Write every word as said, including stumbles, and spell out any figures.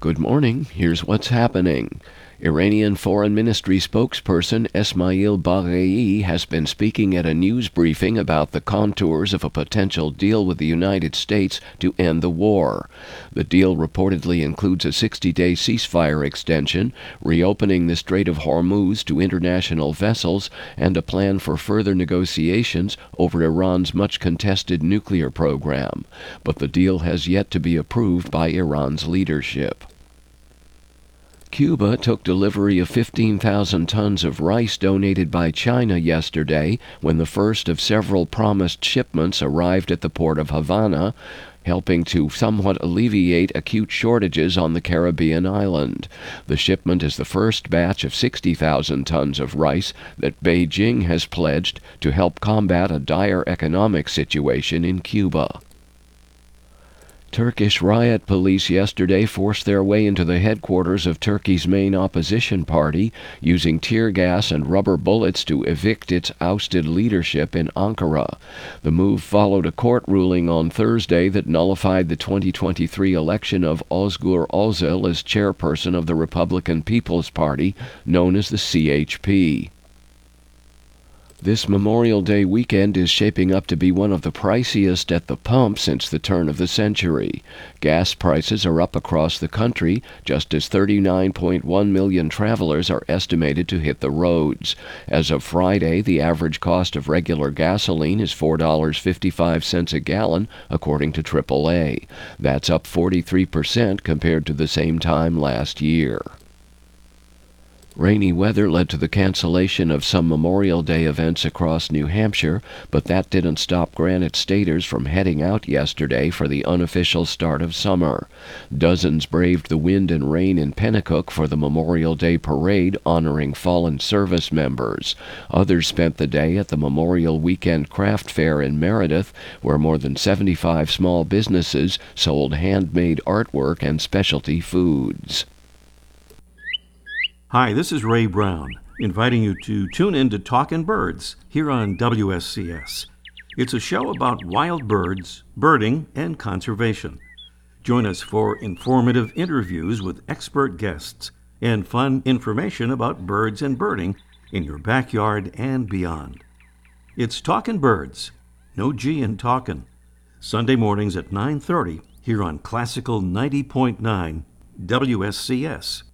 Good morning. Here's what's happening. Iranian Foreign Ministry spokesperson Esmail Baghei has been speaking at a news briefing about the contours of a potential deal with the United States to end the war. The deal reportedly includes a sixty-day ceasefire extension, reopening the Strait of Hormuz to international vessels, and a plan for further negotiations over Iran's much-contested nuclear program. But the deal has yet to be approved by Iran's leadership. Cuba took delivery of fifteen thousand tons of rice donated by China yesterday when the first of several promised shipments arrived at the port of Havana, helping to somewhat alleviate acute shortages on the Caribbean island. The shipment is the first batch of sixty thousand tons of rice that Beijing has pledged to help combat a dire economic situation in Cuba. Turkish riot police yesterday forced their way into the headquarters of Turkey's main opposition party, using tear gas and rubber bullets to evict its ousted leadership in Ankara. The move followed a court ruling on Thursday that nullified the twenty twenty-three election of Özgür Özel as chairperson of the Republican People's Party, known as the C H P. This Memorial Day weekend is shaping up to be one of the priciest at the pump since the turn of the century. Gas prices are up across the country, just as thirty-nine point one million travelers are estimated to hit the roads. As of Friday, the average cost of regular gasoline is four dollars and fifty-five cents a gallon, according to triple A. That's up forty-three percent compared to the same time last year. Rainy weather led to the cancellation of some Memorial Day events across New Hampshire, but that didn't stop Granite Staters from heading out yesterday for the unofficial start of summer. Dozens braved the wind and rain in Pennacook for the Memorial Day parade honoring fallen service members. Others spent the day at the Memorial Weekend Craft Fair in Meredith, where more than seventy-five small businesses sold handmade artwork and specialty foods. Hi, this is Ray Brown, inviting you to tune in to Talkin' Birds here on W S C S. It's a show about wild birds, birding, and conservation. Join us for informative interviews with expert guests and fun information about birds and birding in your backyard and beyond. It's Talkin' Birds, no G in talkin', Sunday mornings at nine thirty here on Classical ninety point nine W S C S.